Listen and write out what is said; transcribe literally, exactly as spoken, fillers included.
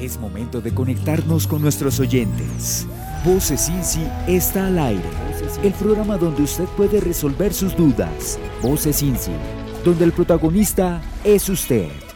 Es momento de conectarnos con nuestros oyentes. Voces INSI está al aire. El programa donde usted puede resolver sus dudas. Voces INSI, donde el protagonista es usted.